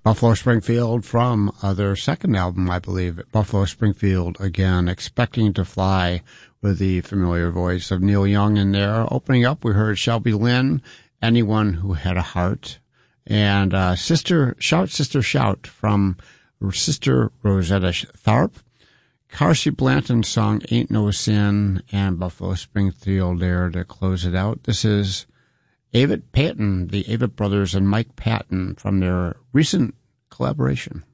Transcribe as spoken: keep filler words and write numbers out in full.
Buffalo Springfield from uh, their second album, I believe, Buffalo Springfield again, Expecting to Fly, with the familiar voice of Neil Young in there. Opening up, we heard Shelby Lynne, Anyone Who Had a Heart, and uh, Sister Shout, Sister Shout from Sister Rosetta Tharpe. Carsey Blanton's song Ain't No Sin, and Buffalo Springfield there to close it out. This is Avett Patton, the Avett Brothers, and Mike Patton from their recent collaboration.